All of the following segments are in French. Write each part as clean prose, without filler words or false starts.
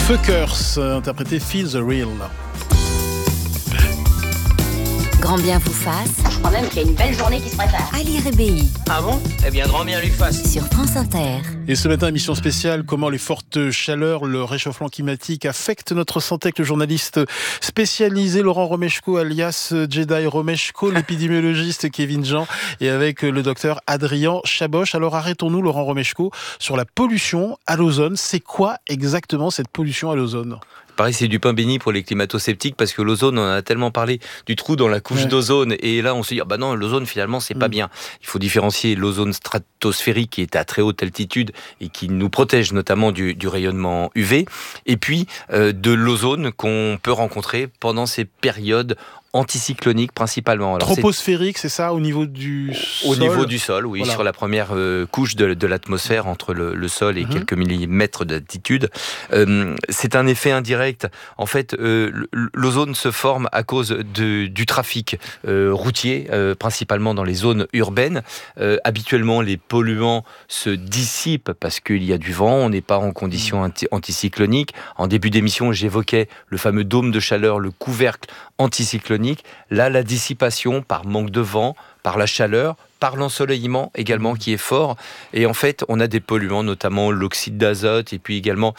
Fuckers, interprété Feel the Real. Grand bien vous fasse. Je crois même qu'il y a une belle journée qui se prépare. Ali Rebéi. Ah bon ? Eh bien, grand bien lui fasse. Sur France Inter. Et ce matin, émission spéciale, comment les fortes chaleurs, le réchauffement climatique affectent notre santé, avec le journaliste spécialisé Laurent Romeshko, alias Jedi Romeshko, l'épidémiologiste Kevin Jean, et avec le docteur Adrien Chaboch. Alors arrêtons-nous, Laurent Romeshko, sur la pollution à l'ozone. C'est quoi exactement cette pollution à l'ozone ? Pareil, c'est du pain béni pour les climato-sceptiques parce que l'ozone, on en a tellement parlé du trou dans la couche d'ozone. Et là, on se dit, ah bah non, l'ozone, finalement, c'est pas bien. Il faut différencier l'ozone stratosphérique qui est à très haute altitude et qui nous protège notamment du rayonnement UV. Et puis, de l'ozone qu'on peut rencontrer pendant ces périodes anticyclonique principalement. Alors, troposphérique, c'est ça, au niveau du sol ? Au niveau du sol, oui, voilà. Sur la première couche de l'atmosphère, entre le sol et quelques millimètres d'altitude. C'est un effet indirect. En fait, l'ozone se forme à cause du trafic routier, principalement dans les zones urbaines. Habituellement, les polluants se dissipent parce qu'il y a du vent, on n'est pas en conditions anticycloniques. En début d'émission, j'évoquais le fameux dôme de chaleur, le couvercle anticyclonique. Là, la dissipation par manque de vent, par la chaleur, par l'ensoleillement également qui est fort. Et en fait, on a des polluants, notamment l'oxyde d'azote et puis également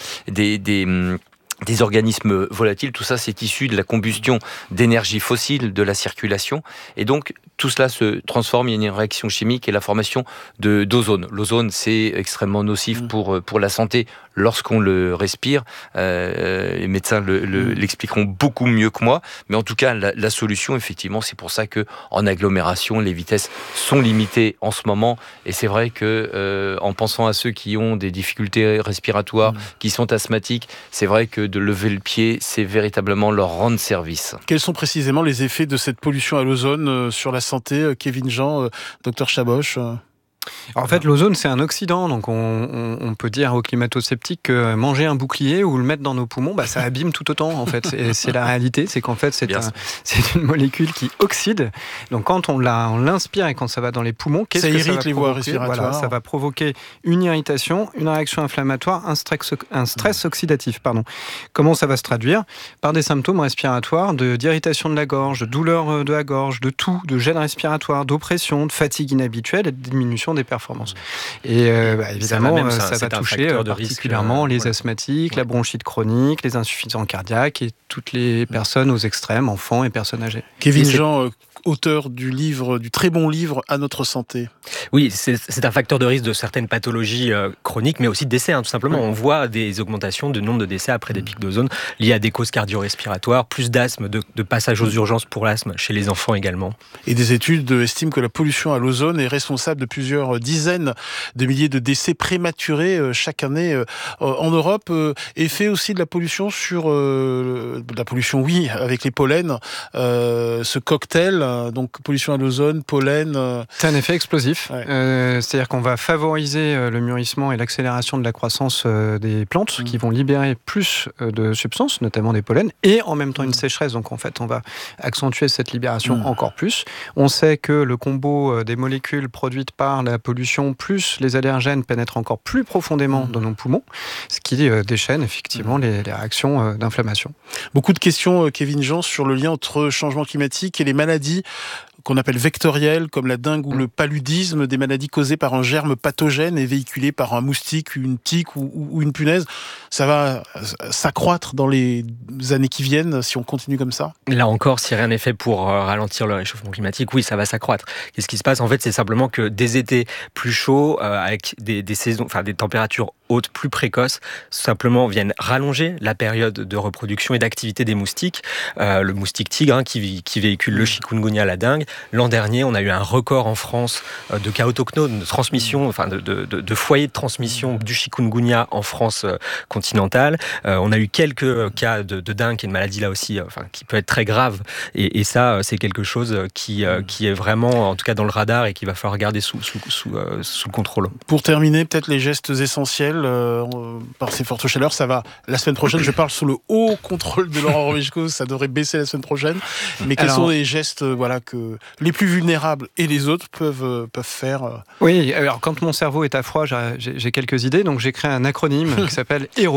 des organismes volatiles. Tout ça, c'est issu de la combustion d'énergie fossile, de la circulation. Et donc, tout cela se transforme, il y a une réaction chimique et la formation d'ozone. L'ozone, c'est extrêmement nocif pour la santé lorsqu'on le respire. Les médecins l'expliqueront beaucoup mieux que moi. Mais en tout cas, la solution, effectivement, c'est pour ça qu'en agglomération, les vitesses sont limitées en ce moment. Et c'est vrai que en pensant à ceux qui ont des difficultés respiratoires, qui sont asthmatiques, c'est vrai que de lever le pied, c'est véritablement leur rendre service. Quels sont précisément les effets de cette pollution à l'ozone sur la santé, Kevin Jean, docteur Chaboch ? En fait, l'ozone, c'est un oxydant, donc on peut dire aux climato-sceptiques que manger un bouclier ou le mettre dans nos poumons, ça abîme tout autant, en fait. C'est la réalité, c'est qu'en fait, c'est une molécule qui oxyde. Donc quand on l'inspire et quand ça va dans les poumons, ça irrite les voies respiratoires. Voilà, ça va provoquer une irritation, une réaction inflammatoire, un stress oxydatif. Comment ça va se traduire ? Par des symptômes respiratoires, d'irritation de la gorge, de douleur de la gorge, de toux, de gêne respiratoire, d'oppression, de fatigue inhabituelle et de diminution des performances. Et évidemment, ça va toucher particulièrement les asthmatiques, la bronchite chronique, les insuffisants cardiaques et toutes les personnes aux extrêmes, enfants et personnes âgées. Kevin Jean, auteur du très bon livre À notre santé. Oui, c'est un facteur de risque de certaines pathologies chroniques, mais aussi de décès, tout simplement. On voit des augmentations de nombre de décès après des pics d'ozone liés à des causes cardio-respiratoires, plus d'asthme, de passage aux urgences pour l'asthme chez les enfants également. Et des études estiment que la pollution à l'ozone est responsable de plusieurs dizaines de milliers de décès prématurés chaque année en Europe. Effet aussi de la pollution sur avec les pollens, ce cocktail. Donc pollution à l'ozone, pollen... C'est un effet explosif. C'est-à-dire qu'on va favoriser le mûrissement et l'accélération de la croissance des plantes qui vont libérer plus de substances, notamment des pollens, et en même temps une sécheresse. Donc en fait, on va accentuer cette libération encore plus. On sait que le combo des molécules produites par la pollution plus les allergènes pénètrent encore plus profondément dans nos poumons, ce qui déchaîne effectivement les réactions d'inflammation. Beaucoup de questions, Kevin Jean, sur le lien entre changement climatique et les maladies qu'on appelle vectorielles, comme la dengue ou le paludisme, des maladies causées par un germe pathogène et véhiculées par un moustique, une tique ou une punaise. Ça va s'accroître dans les années qui viennent si on continue comme ça ? Là encore, si rien n'est fait pour ralentir le réchauffement climatique, oui, ça va s'accroître. Qu'est-ce qui se passe ? En fait, c'est simplement que des étés plus chauds, avec des saisons, des températures hautes plus précoces, simplement viennent rallonger la période de reproduction et d'activité des moustiques. Le moustique tigre qui véhicule le chikungunya, la dengue. L'an dernier, on a eu un record en France de cas autochtones, de transmission, de foyers de transmission du chikungunya en France continentale. On a eu quelques cas de dengue, qui est une maladie là aussi, qui peut être très grave. Et ça, c'est quelque chose qui est vraiment, en tout cas dans le radar, et qu'il va falloir garder sous contrôle. Pour terminer, peut-être les gestes essentiels par ces fortes chaleurs, ça va. La semaine prochaine, je parle sous le haut contrôle de Laurent Romeshko, ça devrait baisser la semaine prochaine. Mais quels sont les gestes que les plus vulnérables et les autres peuvent faire Oui, alors quand mon cerveau est à froid, j'ai quelques idées, donc j'ai créé un acronyme qui s'appelle HERO.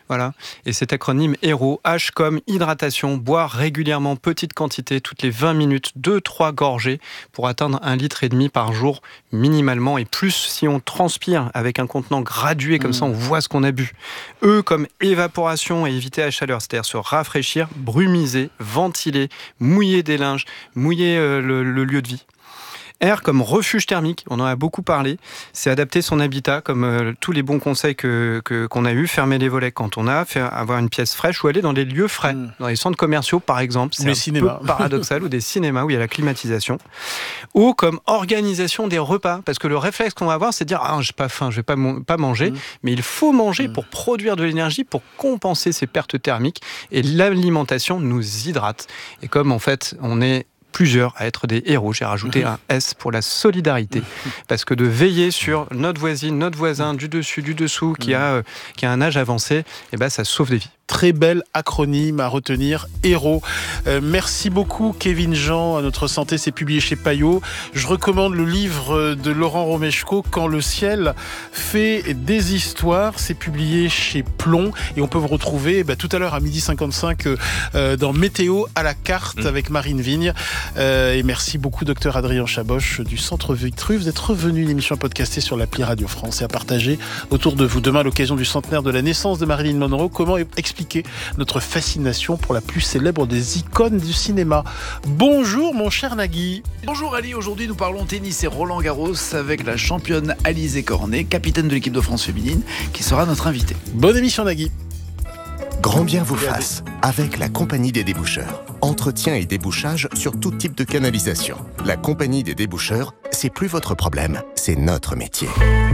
Voilà. Et cet acronyme HERO, H comme hydratation, boire régulièrement, petite quantité, toutes les 20 minutes, 2-3 gorgées pour atteindre 1,5 litre par jour minimalement, et plus si on transpire avec un contenant gradué, comme ça on voit ce qu'on a bu. E comme évaporation et éviter la chaleur, c'est-à-dire se rafraîchir, brumiser, ventiler, mouiller des linges, mouiller le lieu de vie. R comme refuge thermique, on en a beaucoup parlé, c'est adapter son habitat, comme tous les bons conseils qu'on a eus, fermer les volets quand on a, avoir une pièce fraîche ou aller dans des lieux frais, dans les centres commerciaux par exemple, c'est un peu paradoxal, ou des cinémas où il y a la climatisation. O comme organisation des repas, parce que le réflexe qu'on va avoir, c'est de dire « Ah, j'ai pas faim, je vais pas manger », mais il faut manger pour produire de l'énergie, pour compenser ces pertes thermiques, et l'alimentation nous hydrate. Et comme en fait, on est plusieurs à être des héros. J'ai rajouté un S pour la solidarité, parce que de veiller sur notre voisine, notre voisin, du dessus, du dessous, qui a un âge avancé, et ben ça sauve des vies. Très bel acronyme à retenir, HERO. Merci beaucoup Kevin Jean. À notre santé, c'est publié chez Payot. Je recommande le livre de Laurent Romeshko, Quand le ciel fait des histoires. C'est publié chez Plomb et on peut vous retrouver tout à l'heure à 12h55 dans Météo à la carte avec Marine Vigne. Et merci beaucoup docteur Adrien Chaboche du Centre Vitruve d'être venu. Une émission à podcaster sur l'appli Radio France et à partager autour de vous. Demain, à l'occasion du centenaire de la naissance de Marilyn Monroe, comment expliquer notre fascination pour la plus célèbre des icônes du cinéma. Bonjour mon cher Nagui. Bonjour Ali, aujourd'hui nous parlons tennis et Roland Garros avec la championne Alizé Cornet, capitaine de l'équipe de France féminine, qui sera notre invitée. Bonne émission Nagui. Grand bien vous fasse, avec la Compagnie des déboucheurs. Entretien et débouchage sur tout type de canalisation. La Compagnie des déboucheurs, c'est plus votre problème, c'est notre métier.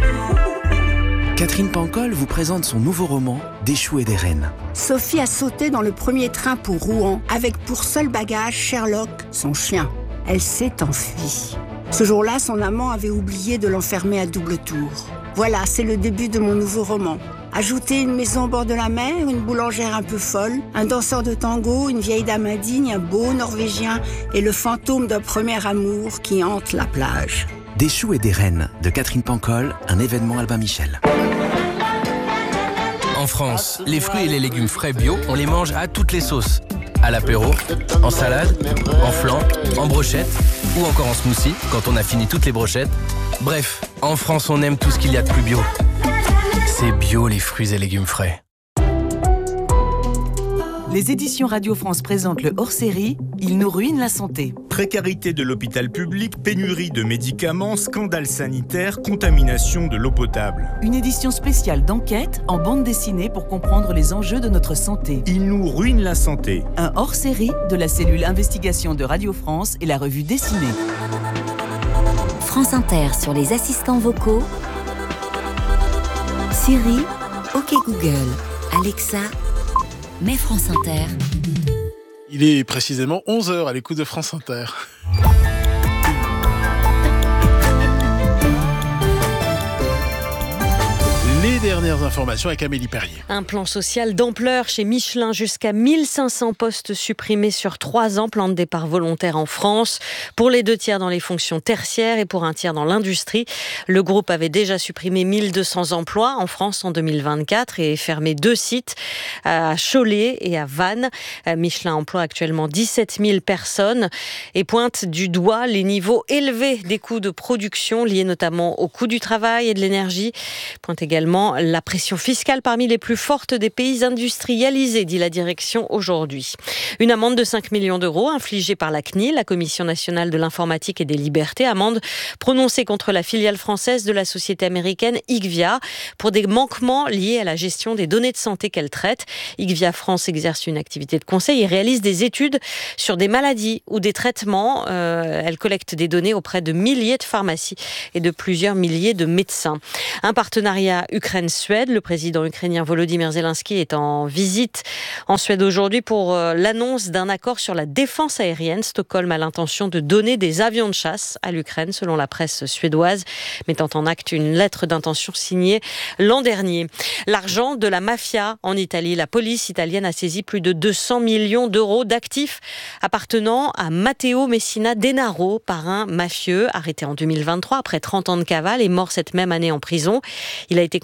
Catherine Pancol vous présente son nouveau roman « Des choux et des reines ». Sophie a sauté dans le premier train pour Rouen, avec pour seul bagage Sherlock, son chien. Elle s'est enfuie. Ce jour-là, son amant avait oublié de l'enfermer à double tour. Voilà, c'est le début de mon nouveau roman. Ajoutez une maison au bord de la mer, une boulangère un peu folle, un danseur de tango, une vieille dame indigne, un beau Norvégien et le fantôme d'un premier amour qui hante la plage. Des choux et des reines de Catherine Pancol, un événement Albin Michel. En France, les fruits et les légumes frais bio, on les mange à toutes les sauces. À l'apéro, en salade, en flan, en brochette ou encore en smoothie quand on a fini toutes les brochettes. Bref, en France, on aime tout ce qu'il y a de plus bio. C'est bio les fruits et légumes frais. Les éditions Radio France présentent le hors-série « Ils nous ruinent la santé ». Précarité de l'hôpital public, pénurie de médicaments, scandale sanitaire, contamination de l'eau potable. Une édition spéciale d'enquête en bande dessinée pour comprendre les enjeux de notre santé. Ils nous ruinent la santé. Un hors-série de la cellule investigation de Radio France et la revue dessinée. France Inter sur les assistants vocaux. Siri, OK Google, Alexa, mais France Inter. Il est précisément 11h à l'écoute de France Inter. Les dernières informations avec Amélie Perrier. Un plan social d'ampleur chez Michelin, jusqu'à 1500 postes supprimés sur 3 ans, plan de départ volontaire en France, pour les 2/3 dans les fonctions tertiaires et pour 1/3 dans l'industrie. Le groupe avait déjà supprimé 1200 emplois en France en 2024 et fermé 2 sites à Cholet et à Vannes. Michelin emploie actuellement 17 000 personnes et pointe du doigt les niveaux élevés des coûts de production liés notamment au coût du travail et de l'énergie. Pointe également la pression fiscale parmi les plus fortes des pays industrialisés, dit la direction aujourd'hui. Une amende de 5 millions d'euros infligée par la CNIL, la Commission nationale de l'informatique et des libertés, amende prononcée contre la filiale française de la société américaine Igvia pour des manquements liés à la gestion des données de santé qu'elle traite. Igvia France exerce une activité de conseil et réalise des études sur des maladies ou des traitements. Elle collecte des données auprès de milliers de pharmacies et de plusieurs milliers de médecins. Un partenariat Ukraine-Suède. Le président ukrainien Volodymyr Zelensky est en visite en Suède aujourd'hui pour l'annonce d'un accord sur la défense aérienne. Stockholm a l'intention de donner des avions de chasse à l'Ukraine, selon la presse suédoise, mettant en acte une lettre d'intention signée l'an dernier. L'argent de la mafia en Italie. La police italienne a saisi plus de 200 millions d'euros d'actifs appartenant à Matteo Messina Denaro par un mafieux arrêté en 2023 après 30 ans de cavale et mort cette même année en prison. Il a été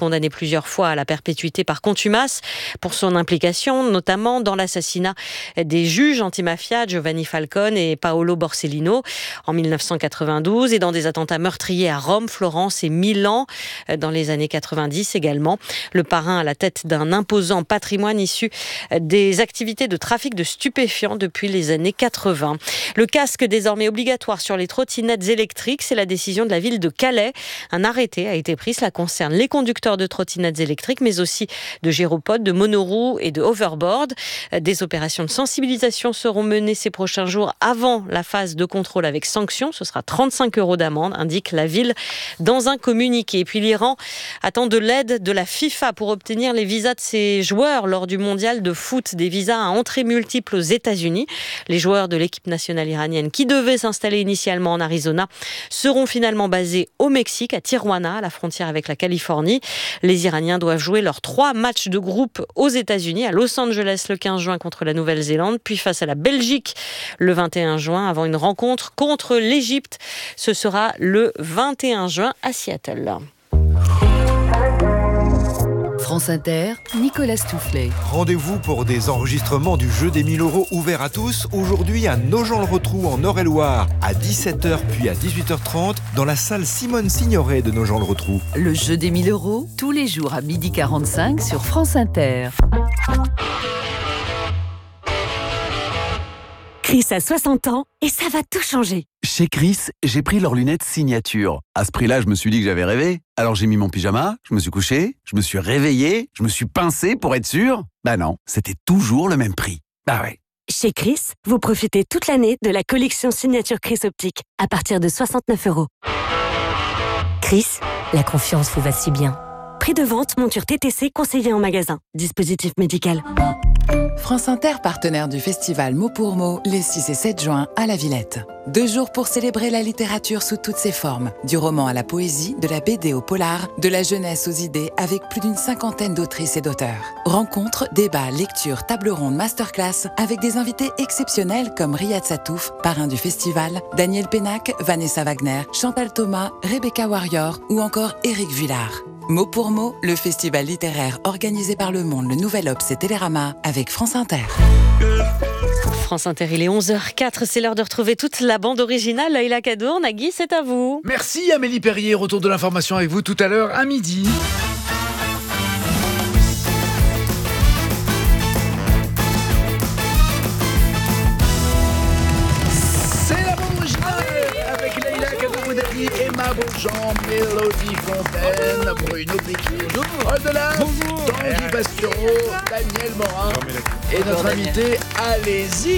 condamné plusieurs fois à la perpétuité par contumace pour son implication, notamment dans l'assassinat des juges antimafia Giovanni Falcone et Paolo Borsellino en 1992 et dans des attentats meurtriers à Rome, Florence et Milan dans les années 90 également. Le parrain à la tête d'un imposant patrimoine issu des activités de trafic de stupéfiants depuis les années 80. Le casque désormais obligatoire sur les trottinettes électriques, c'est la décision de la ville de Calais. Un arrêté a été pris, cela concerne les conducteurs de trottinettes électriques, mais aussi de gyropodes, de monoroues et de hoverboard. Des opérations de sensibilisation seront menées ces prochains jours avant la phase de contrôle avec sanction. Ce sera 35 € d'amende, indique la ville dans un communiqué. Et puis l'Iran attend de l'aide de la FIFA pour obtenir les visas de ses joueurs lors du mondial de foot, des visas à entrée multiple aux États-Unis. Les joueurs de l'équipe nationale iranienne qui devaient s'installer initialement en Arizona seront finalement basés au Mexique, à Tijuana, à la frontière avec la Californie. Les Iraniens doivent jouer leurs 3 matchs de groupe aux États-Unis, à Los Angeles le 15 juin contre la Nouvelle-Zélande, puis face à la Belgique le 21 juin, avant une rencontre contre l'Égypte. Ce sera le 21 juin à Seattle. France Inter, Nicolas Stoufflet. Rendez-vous pour des enregistrements du jeu des 1000 € ouvert à tous, aujourd'hui à Nogent-le-Rotrou en Eure-et-Loire, à 17h puis à 18h30 dans la salle Simone Signoret de Nogent-le-Rotrou. Le jeu des 1000 €, tous les jours à 12h45 sur France Inter. Chris a 60 ans et ça va tout changer. Chez Chris, j'ai pris leurs lunettes signature. À ce prix-là, je me suis dit que j'avais rêvé. Alors j'ai mis mon pyjama, je me suis couché, je me suis réveillé, je me suis pincé pour être sûr. Bah non, c'était toujours le même prix. Bah ouais. Chez Chris, vous profitez toute l'année de la collection signature Chris Optique à partir de 69 €. Chris, la confiance vous va si bien. Prix de vente, monture TTC conseillée en magasin. Dispositif médical. France Inter, partenaire du festival Mots pour Mots, les 6 et 7 juin à la Villette. 2 jours pour célébrer la littérature sous toutes ses formes. Du roman à la poésie, de la BD au polar, de la jeunesse aux idées, avec plus d'une 50aine d'autrices et d'auteurs. Rencontres, débats, lectures, tables rondes, masterclass, avec des invités exceptionnels comme Riyad Satouf, parrain du festival, Daniel Pénac, Vanessa Wagner, Chantal Thomas, Rebecca Warrior ou encore Éric Vuillard. Mots pour Mots, le festival littéraire organisé par Le Monde, le Nouvel Obs et Télérama avec France Inter. France Inter, il est 11h04, c'est l'heure de retrouver toute la bande originale. Laïla Kadour, Nagui, c'est à vous. Merci Amélie Perrier, retour de l'information avec vous tout à l'heure à midi. Emma Beaujean, Mélodie Fontaine, Bruno Pékin, au-delà, Tanguy Bastureau, Daniel Morin et notre invité, Allez-y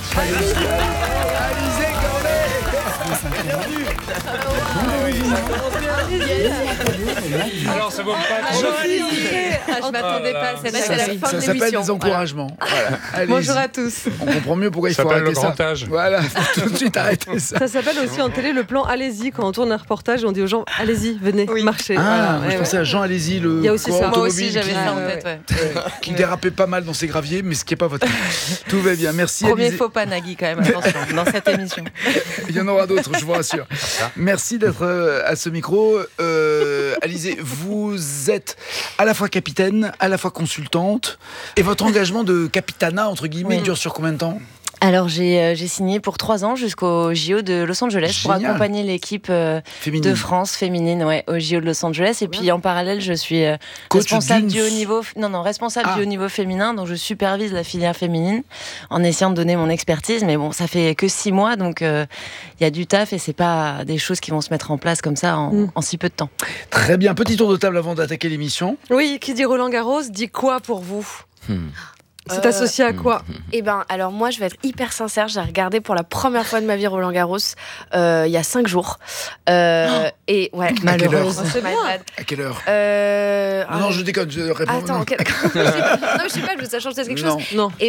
Alors ça vaut pas je m'attendais pas à cette ça s'appelle des encouragements. Voilà. Bonjour à tous. On comprend mieux pourquoi il faut arrêter ça. Voilà, faut tout de suite arrêter ça. Ça s'appelle aussi en télé le plan Allez-y. Quand on tourne un reportage, on dit aux gens Allez-y, venez, marchez. Ah, voilà. Je pensais à Jean Allez-y, le coureur automobile qui dérapait pas mal dans ses graviers, mais ce qui n'est pas votre cas. Tout va bien, merci. Premier faux pas, Nagui, quand même, attention, dans cette émission. Il y en aura d'autres, je vous rassure. Merci d'être à ce micro. Alizée, vous êtes à la fois capitaine, à la fois consultante, et votre engagement de capitanat, entre guillemets, dure sur combien de temps ? Alors j'ai signé pour 3 ans jusqu'au JO de Los Angeles. Génial. Pour accompagner l'équipe de France féminine au JO de Los Angeles. Et puis en parallèle, je suis responsable du haut niveau. Responsable du haut niveau féminin. Donc je supervise la filière féminine en essayant de donner mon expertise. Mais bon, ça fait que 6 mois, donc il y a du taf et c'est pas des choses qui vont se mettre en place comme ça en si peu de temps. Très bien, petit tour de table avant d'attaquer l'émission. Oui, qui dit Roland Garros dit quoi pour vous ? C'est associé à quoi ? Eh ben, alors moi, je vais être hyper sincère. J'ai regardé pour la première fois de ma vie Roland Garros il y a 5 jours. Et ouais, malheureusement. C'est bien. À quelle heure Non, je déconne. Je réponds. Attends, non, je sais pas. Ça change peut-être quelque chose. Non. Et